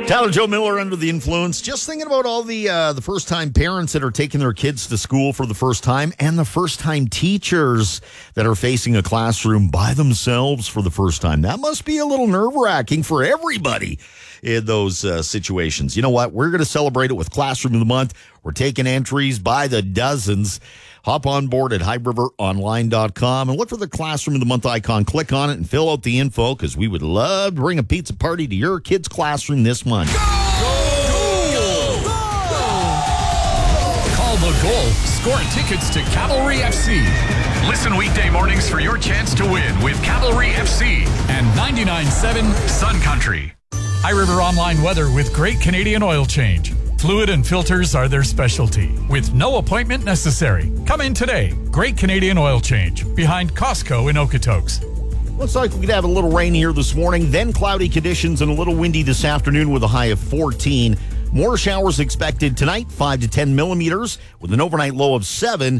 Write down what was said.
Tyler Joe Miller under the influence. Just thinking about all the first-time parents that are taking their kids to school for the first time and the first-time teachers that are facing a classroom by themselves for the first time. That must be a little nerve-wracking for everybody in those situations. You know what? We're going to celebrate it with Classroom of the Month. We're taking entries by the dozens. Hop on board at highriveronline.com and look for the Classroom of the Month icon. Click on it and fill out the info because we would love to bring a pizza party to your kid's classroom this month. Go! Go! Go! Call the goal. Score tickets to Cavalry FC. Listen weekday mornings for your chance to win with Cavalry FC and 99.7 Sun Country. High River Online weather with Great Canadian Oil Change. Fluid and filters are their specialty, with no appointment necessary. Come in today. Great Canadian Oil Change, behind Costco in Okotoks. Looks like we could have a little rain here this morning, then cloudy conditions and a little windy this afternoon with a high of 14. More showers expected tonight, 5 to 10 millimeters, with an overnight low of 7.